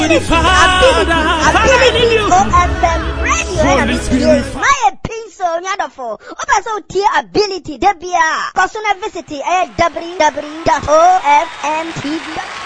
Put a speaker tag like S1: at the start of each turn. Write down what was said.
S1: Ability OFM radio. My episode, wonderful. Also, tier ability. Debia. Personal visit. www.ofmtv.com.